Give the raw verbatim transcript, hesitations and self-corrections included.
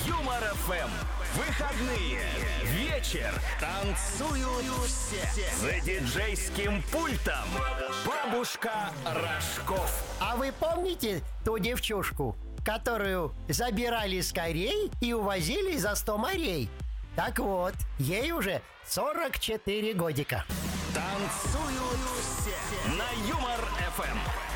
Юмор эф эм. Выходные. Вечер. Танцуют все. За диджейским пультом бабушка Рожков. А вы помните ту девчушку, которую забирали с корей и увозили за сто морей? Так вот, ей уже сорок четыре годика. Танцуют все. На Юмор эф эм.